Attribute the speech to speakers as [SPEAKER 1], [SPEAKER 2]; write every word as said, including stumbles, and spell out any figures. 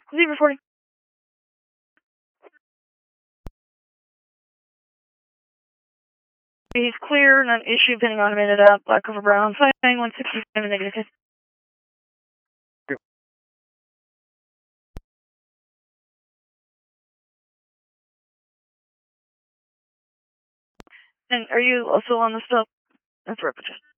[SPEAKER 1] Leave reporting. He's clear, not issue, pending automated out, black over brown, flying one sixty-seven negative. And are you also on the stop? That's repetition.